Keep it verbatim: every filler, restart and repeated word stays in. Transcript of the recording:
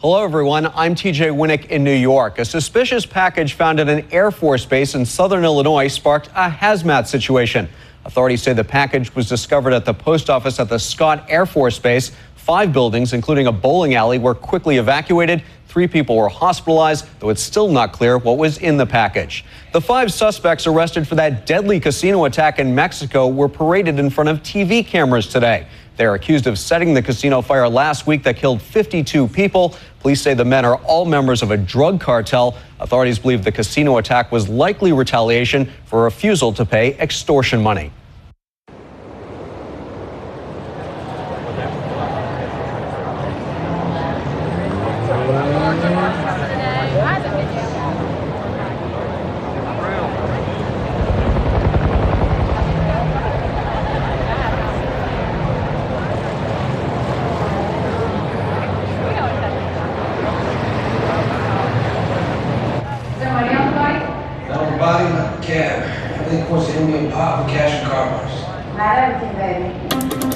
Hello, everyone. I'm T J Winnick in New York. A suspicious package found at an Air Force base in southern Illinois sparked a hazmat situation. Authorities say the package was discovered at the post office at the Scott Air Force Base. Five buildings, including a bowling alley, were quickly evacuated. Three people were hospitalized, though it's still not clear what was in the package. The five suspects arrested for that deadly casino attack in Mexico were paraded in front of T V cameras today. They are accused of setting the casino fire last week that killed fifty-two people. Police say the men are all members of a drug cartel. Authorities believe the casino attack was likely retaliation for a refusal to pay extortion money. Body in the cab. I think it was the Indian pop, cash and car bars. Not everything, baby.